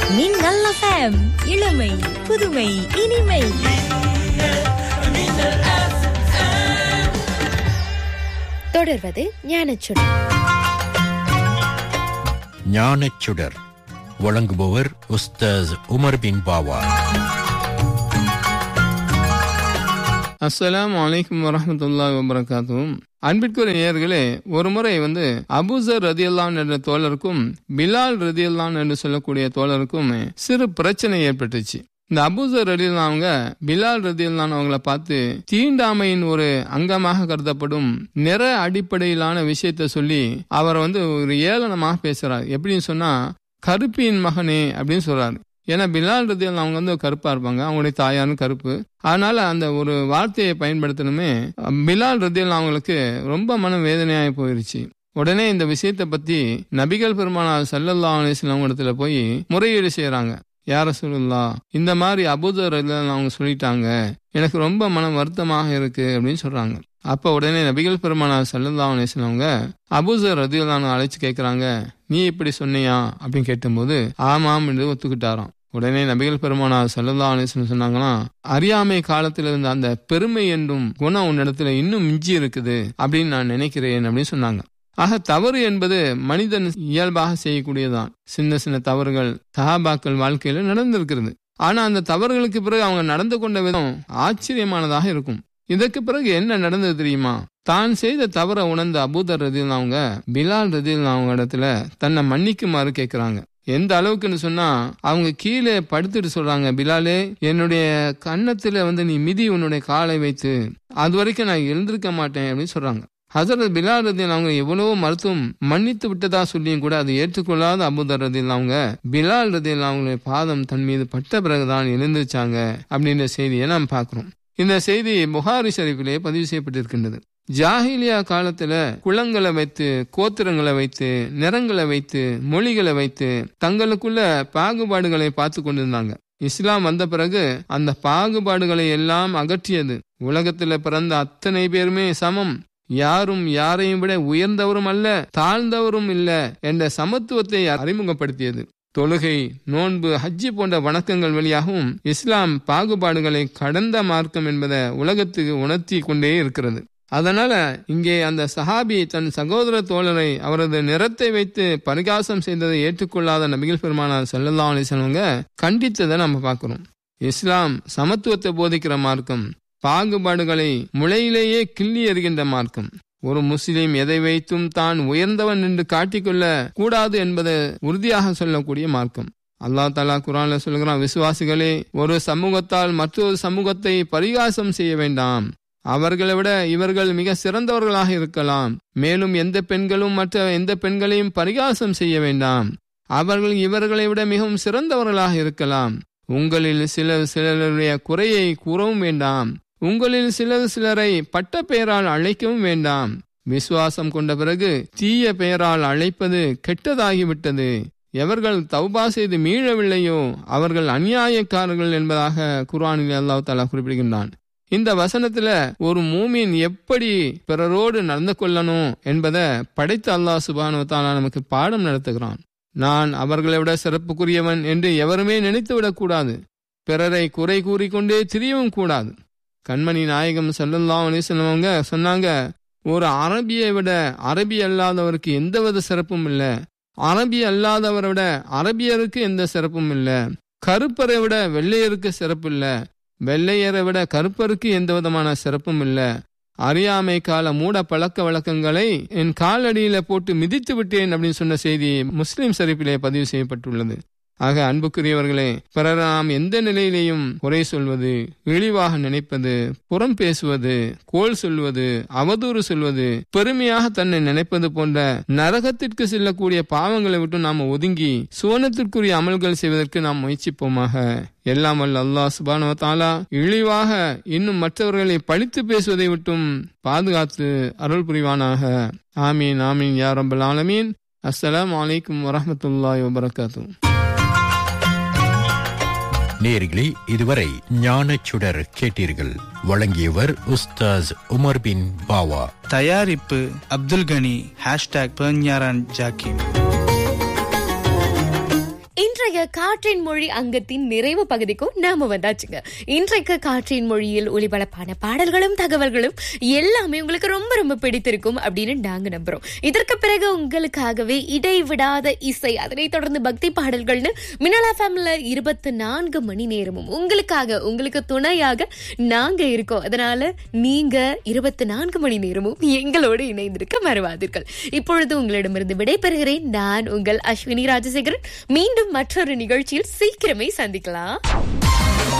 மின்னல் FM, இளமை புதுமை இனிமை. தொடர்வது ஞானச்சுடர். ஞானச்சுடர் வழங்குபவர் உஸ்தாஸ் உமர் பின் பாவா. அஸ்ஸலாமு அலைக்கும் வரஹ்மத்துல்லாஹி வபரகாத்துஹு. அன்பிற்குரிய நேயர்களே, ஒரு முறை அபூசர் ரதியல்லாஹு என்ற தோழருக்கும் பிலால் ரதியல்லாஹு என்று சொல்லக்கூடிய தோழருக்கும் சிறு பிரச்சனை ஏற்பட்டுச்சு. இந்த அபூசர் ரதியல்லாஹு பிலால் ரதியல்லாஹு அவங்கள பார்த்து தீண்டாமையின் ஒரு அங்கமாக கருதப்படும் நிற அடிப்படையிலான விஷயத்த சொல்லி அவர் ஒரு ஏளனமாக பேசுறாரு. எப்படின்னு சொன்னா, கருப்பியின் மகனே அப்படின்னு சொல்றாரு. ஏன்னா பிலால் ரதியல்லாஹு அவங்க கருப்பா இருப்பாங்க, அவங்களுடைய தாயாரும் கருப்பு. அதனால அந்த ஒரு வார்த்தையை பயன்படுத்தணுமே பிலால் ரதியல்லாஹு அவங்களுக்கு ரொம்ப மன வேதனையாகி போயிருச்சு. உடனே இந்த விஷயத்தை பத்தி நபிகள் பெருமானார் ஸல்லல்லாஹு அலைஹி வஸல்லம் இடத்துல போய் முறையீடு செய்யறாங்க. யா ரசூலுல்லாஹ், இந்த மாதிரி அபூசர் ரதியல்லாஹு அவங்க சொல்லிட்டாங்க, எனக்கு ரொம்ப மன வருத்தமாக இருக்கு அப்படின்னு சொல்றாங்க. அப்ப உடனே நபிகள் பெருமானார் ஸல்லல்லாஹு அலைஹி வஸல்லம் அவங்க அபூசர் ரதியல்லாஹு அழைச்சு கேட்கறாங்க, நீ இப்படி சொன்னியா அப்படின்னு கேட்டும்போது ஆமாம் என்று ஒத்துக்கிட்டாராம். உடனே நபிகள் பெருமானார் ஸல்லல்லாஹு அலைஹி வஸல்லம் சொன்னாங்கன்னா, அறியாமை காலத்தில் இருந்த அந்த பெருமை என்றும் குணம் உன்னிடத்துல இன்னும் மிஞ்சி இருக்குது அப்படின்னு நான் நினைக்கிறேன் அப்படின்னு சொன்னாங்க. ஆக தவறு என்பது மனிதன் இயல்பாக செய்யக்கூடியதான். சின்ன சின்ன தவறுகள் சஹாபாக்கள் வாழ்க்கையில நடந்திருக்கிறது. ஆனா அந்த தவறுகளுக்கு பிறகு அவங்க நடந்து கொண்ட விதம் ஆச்சரியமானதாக இருக்கும். இதற்கு பிறகு என்ன நடந்தது தெரியுமா? தான் செய்த தவறை உணர்ந்த அபூதர் ரதியல்லாஹு அவங்க பிலால் ரதியல்லாஹு அவங்க இடத்துல தன்னை மன்னிக்குமாறு கேட்கிறாங்க. எந்த அளவுக்குன்னு சொன்னா, அவங்க கீழே படுத்துட்டு சொல்றாங்க, பிலாலே, என்னுடைய கன்னத்துல நீ மிதி உன்னுடைய காலை வைத்து, அது வரைக்கும் நான் எழுந்திருக்க மாட்டேன் அப்படின்னு சொல்றாங்க. ஹஸரத் பிலால் ரதியல்லாஹு அவங்க எவ்வளவோ மருத்துவம் மன்னித்து விட்டதா சொல்லியும் கூட அதை ஏற்றுக்கொள்ளாத அபூதர் ரதியல்லாஹு அவங்க பிலால் ரதியல்லாஹு அவங்களுடைய பாதம் தன் மீது பட்ட பிறகுதான் எழுந்திருச்சாங்க அப்படின்ற செய்தியை நாம் பார்க்கிறோம். இந்த செய்தி புகாரி ஷரீஃபிலே பதிவு செய்யப்பட்டிருக்கின்றது. ஜாஹிலியா காலத்துல குளங்களை வைத்து, கோத்திரங்களை வைத்து, நிறங்களை வைத்து, மொழிகளை வைத்து தங்களுக்குள்ள பாகுபாடுகளை பார்த்து கொண்டிருந்தாங்க. இஸ்லாம் வந்த பிறகு அந்த பாகுபாடுகளை எல்லாம் அகற்றியது. உலகத்துல பிறந்த அத்தனை பேருமே சமம், யாரும் யாரையும் விட உயர்ந்தவரும் அல்ல, தாழ்ந்தவரும் இல்ல என்ற சமத்துவத்தை அறிமுகப்படுத்தியது. தொழுகை, நோன்பு, ஹஜ்ஜி போன்ற வணக்கங்கள் வழியாகவும் இஸ்லாம் பாகுபாடுகளை கடந்த மார்க்கம் என்பதை உலகத்துக்கு உணர்த்தி கொண்டே இருக்கிறது. அதனால இங்கே அந்த சஹாபி தன் சகோதர தோழரை அவரது நிறத்தை வைத்து பரிகாசம் செய்ததை ஏற்றுக்கொள்ளாத நபிகள் பெருமானார் ஸல்லல்லாஹு அலைஹி வஸல்லம் கண்டித்ததை நம்ம பார்க்கிறோம். இஸ்லாம் சமத்துவத்தை போதிக்கிற மார்க்கம், பாகுபாடுகளை முளையிலேயே கிள்ளி எறிகின்ற மார்க்கம். ஒரு முஸ்லிம் எதை வைத்தும் தான் உயர்ந்தவன் என்று காட்டிக்கொள்ள கூடாது என்பதை உறுதியாக சொல்லக்கூடிய மார்க்கம். அல்லாஹ் தஆலா குர்ஆன்ல சொல்கிறான், விசுவாசிகளே, ஒரு சமூகத்தால் மற்றொரு சமூகத்தை பரிகாசம் செய்ய வேண்டாம். அவர்களை விட இவர்கள் மிக சிறந்தவர்களாக இருக்கலாம். மேலும் எந்த பெண்களும் மற்ற எந்த பெண்களையும் பரிகாசம் செய்ய வேண்டாம். அவர்கள் இவர்களை விட மிகவும் சிறந்தவர்களாக இருக்கலாம். உங்களில் சிலருடைய குறையை கூறவும் வேண்டாம். உங்களில் சிலரை பட்ட பெயரால் அழைக்கவும் வேண்டாம். விசுவாசம் கொண்ட பிறகு தீய பெயரால் அழைப்பது கெட்டதாகிவிட்டது. எவர்கள் தௌபா செய்து மீளவில்லையோ அவர்கள் அநியாயக்காரர்கள் என்பதாக குர்ஆனில் அல்லாஹ் தஆலா குறிப்பிடுகின்றான். இந்த வசனத்துல ஒரு மூமின் எப்படி பிறரோடு நடந்து கொள்ளணும் என்பதை படைத்த அல்லாஹ் சுப்ஹானஹு வ தஆலா நமக்கு பாடம் நடத்துகிறான். நான் அவர்களை விட சிறப்புக்குரியவன் என்று எவருமே நினைத்து விடக்கூடாது. பிறரை குறை கூறிக்கொண்டே திரியவும் கூடாது. கண்மணி நாயகம் ஸல்லல்லாஹு அலைஹி வஸல்லம் அவங்க சொன்னாங்க, ஒரு அரபியை விட அரபி அல்லாதவருக்கு எந்தவித சிறப்பும் இல்லை. அரபி அல்லாதவரை விட அரபியருக்கு எந்த சிறப்பும் இல்லை. கருப்பரை விட வெள்ளையருக்கு சிறப்பு இல்லை. வெள்ளையரை விட கருப்பருக்கு எந்த விதமான சிறப்பும் இல்லை. அறியாமை கால மூட பழக்க வழக்கங்களை என் காலடியில போட்டு மிதித்து விட்டேன் அப்படின்னு சொன்ன செய்தி முஸ்லிம் ஷரீஃபிலே பதிவு செய்யப்பட்டுள்ளது. ஆக அன்புக்குரியவர்களே, பிறரை நாம் எந்த நிலையிலையும் குறை சொல்வது, இழிவாக நினைப்பது, புறம் பேசுவது, கோல் சொல்வது, அவதூறு சொல்வது, பெருமையாக தன்னை நினைப்பது போன்ற நரகத்திற்கு செல்லக்கூடிய பாவங்களை விட்டு நாம் ஒதுங்கி சுவனத்திற்குரிய அமல்கள் செய்வதற்கு நாம் முயற்சிப்போமாக. எல்லாம் வல்ல அல்லாஹ் சுப்ஹானஹு வ தஆலா இழிவாக இன்னும் மற்றவர்களை பழித்து பேசுவதை விட்டும் பாதுகாத்து அருள் புரிவானாக. ஆமீன் ஆமீன் யா ரப்பல் ஆலமீன். அஸ்ஸலாமு அலைக்கும் வரஹ்மத்துல்லாஹி வபரகாத்துஹு. நேயர்களே, இதுவரை ஞானச்சுடர் கேட்டீர்கள். வழங்கியவர் உஸ்தாஸ் உமர் பின் பாவா. தயாரிப்பு அப்துல் கனி. #பெர்ஞாரான் ஜாக்கிம். இன்றைய காற்றின் மொழி அங்கத்தின் நிறைவு பகுதிக்கும் நாம வந்தாச்சுங்க. இன்றைக்கு காற்றின் மொழியில் ஒளிபரப்பான பாடல்களும் தகவல்களும் எல்லாமே உங்களுக்கு ரொம்ப ரொம்ப பிடித்திருக்கும் அப்படின்னு நாங்க நம்புறோம். இதற்கு பிறகு உங்களுக்காகவே இடைவிடாத இசை, அதனை தொடர்ந்து பக்தி பாடல்கள்னு மின்னல் எஃப்எம்ல 24 மணி நேரமும் உங்களுக்கு துணையாக நாங்க இருக்கோம். அதனால நீங்க 24 மணி நேரமும் எங்களோடு இணைந்திருக்க மறவாதீர்கள். இப்பொழுது உங்களிடமிருந்து விடைபெறுகிறேன். நான் உங்கள் அஸ்வினி ராஜசேகரன். மீண்டும் மற்றொரு நிகழ்ச்சியில் சீக்கிரமே சந்திக்கலாம்.